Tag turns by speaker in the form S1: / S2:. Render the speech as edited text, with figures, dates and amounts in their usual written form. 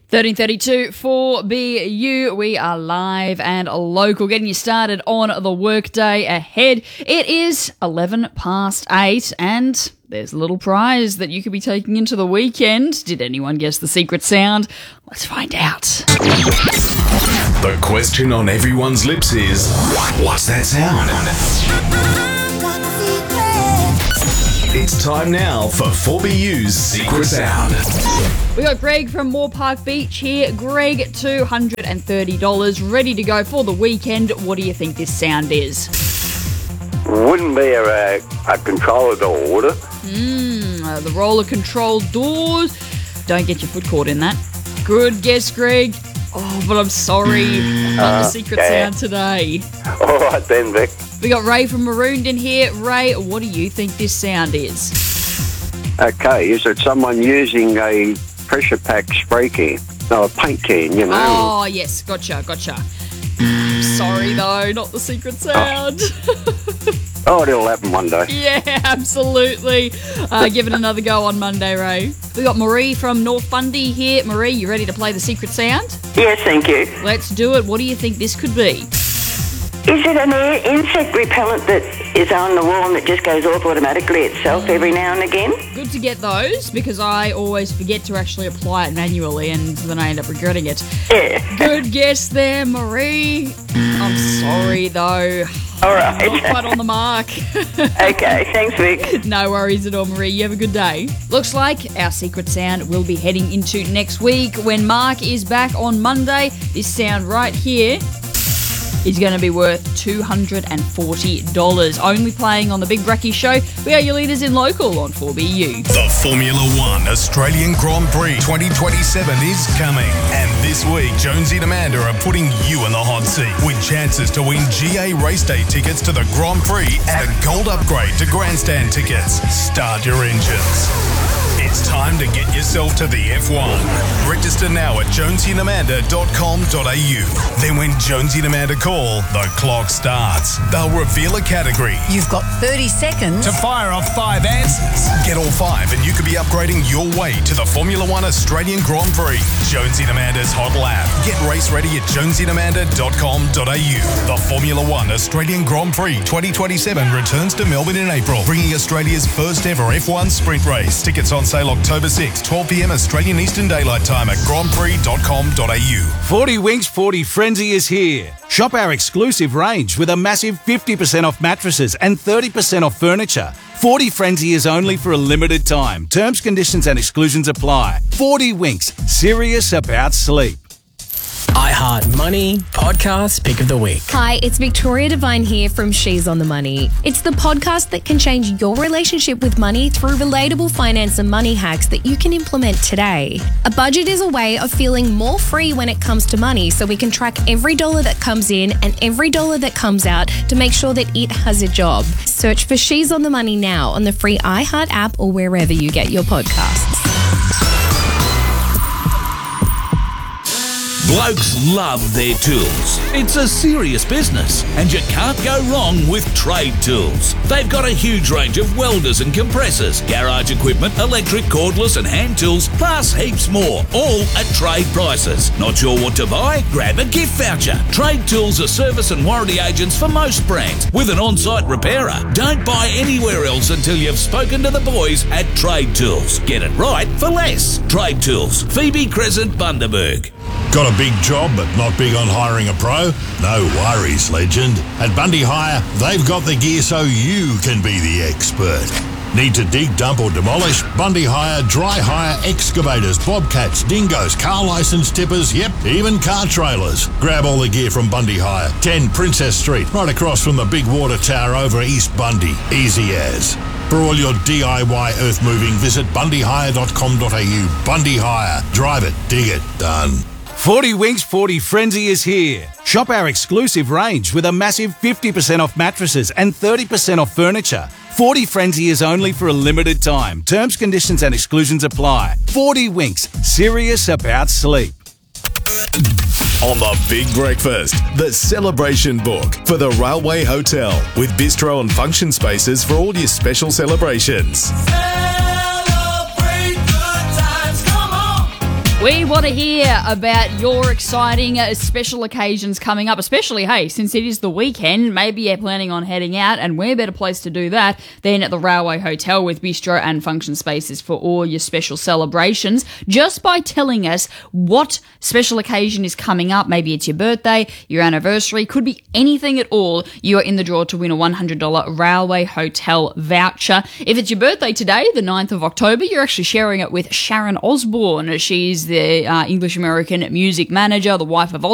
S1: 13:32 for BU. We are live and local, getting you started on the workday ahead. It is 8:11, and there's a little prize that you could be taking into the weekend. Did anyone guess the secret sound? Let's find out.
S2: The question on everyone's lips is, what's that sound? It's time now for 4BU's Secret Sound.
S1: We got Greg from Moore Park Beach here. Greg, $230, ready to go for the weekend. What do you think this sound is?
S3: Wouldn't be a controller door, would it?
S1: The roller control doors. Don't get your foot caught in that. Good guess, Greg. Oh, but I'm sorry. Not the secret sound today.
S3: All right then, Vic.
S1: We got Ray from Marooned in here. Ray, what do you think this sound is?
S3: Okay, is it someone using a pressure pack spray can? No, a paint can, you know.
S1: Oh, yes. Gotcha. Sorry, though. Not the secret sound.
S3: Oh, it'll happen one day.
S1: Yeah, absolutely. Give it another go on Monday, Ray. We got Marie from North Bundy here. Marie, you ready to play the secret sound?
S4: Yes, thank you.
S1: Let's do it. What do you think this could be?
S4: Is it an insect repellent that is on the wall and that just goes off automatically itself every now and again?
S1: Good to get those, because I always forget to actually apply it manually and then I end up regretting it.
S4: Yeah.
S1: Good guess there, Marie. I'm sorry, though.
S4: All right.
S1: Not quite on the mark.
S4: Okay, thanks, Vic.
S1: No worries at all, Marie. You have a good day. Looks like our secret sound will be heading into next week when Mark is back on Monday. This sound right here is going to be worth $240. Only playing on the Big Bracky Show. We are your leaders in local on 4BU.
S2: The Formula One Australian Grand Prix 2027 is coming. And this week, Jonesy and Amanda are putting you in the hot seat with chances to win GA race day tickets to the Grand Prix and a gold upgrade to grandstand tickets. Start your engines. It's time to get yourself to the F1. Register now at jonesyandamanda.com.au. Then when Jonesy and Amanda call, the clock starts. They'll reveal a category.
S5: You've got 30 seconds
S2: to fire off 5 answers. Get all 5 and you could be upgrading your way to the Formula One Australian Grand Prix. Jonesy and Amanda's hot lap. Get race ready at jonesyandamanda.com.au. The Formula One Australian Grand Prix 2027 returns to Melbourne in April, bringing Australia's first ever F1 sprint race. Tickets on sale October 6, 12 p.m. Australian Eastern Daylight Time at grandprix.com.au.
S6: 40 Winks 40 Frenzy is here. Shop our exclusive range with a massive 50% off mattresses and 30% off furniture. 40 Frenzy is only for a limited time. Terms, conditions and exclusions apply. 40 Winks, serious about sleep.
S7: iHeart Money Podcast Pick of the Week.
S8: Hi, it's Victoria Devine here from She's on the Money. It's the podcast that can change your relationship with money through relatable finance and money hacks that you can implement today. A budget is a way of feeling more free when it comes to money, so we can track every dollar that comes in and every dollar that comes out to make sure that it has a job. Search for She's on the Money now on the free iHeart app or wherever you get your podcasts.
S9: Blokes love their tools. It's a serious business, and you can't go wrong with Trade Tools. They've got a huge range of welders and compressors, garage equipment, electric, cordless and hand tools, plus heaps more, all at trade prices. Not sure what to buy? Grab a gift voucher. Trade Tools are service and warranty agents for most brands, with an on-site repairer. Don't buy anywhere else until you've spoken to the boys at Trade Tools. Get it right for less. Trade Tools, Phoebe Crescent, Bundaberg.
S10: Got a big job but not big on hiring a pro? No worries, legend. At Bundy Hire, they've got the gear so you can be the expert. Need to dig, dump or demolish? Bundy Hire, dry hire, excavators, bobcats, dingoes, car licence tippers, yep, even car trailers. Grab all the gear from Bundy Hire. 10 Princess Street, right across from the big water tower over East Bundy. Easy as. For all your DIY earth moving, visit bundyhire.com.au. Bundy Hire. Drive it, dig it, done.
S6: 40 Winks 40 Frenzy is here. Shop our exclusive range with a massive 50% off mattresses and 30% off furniture. 40 Frenzy is only for a limited time. Terms, conditions and exclusions apply. 40 Winks, serious about sleep.
S2: On the Big Breakfast, the celebration book for the Railway Hotel with bistro and function spaces for all your special celebrations.
S11: Celebrate good times, come on.
S1: We want to hear about your exciting special occasions coming up, especially, hey, since it is the weekend, maybe you're planning on heading out, and where better place to do that than at the Railway Hotel with bistro and function spaces for all your special celebrations. Just by telling us what special occasion is coming up, maybe it's your birthday, your anniversary, could be anything at all, you are in the draw to win a $100 Railway Hotel voucher. If it's your birthday today, the 9th of October, you're actually sharing it with Sharon Osbourne. She's the English-American music manager, the wife of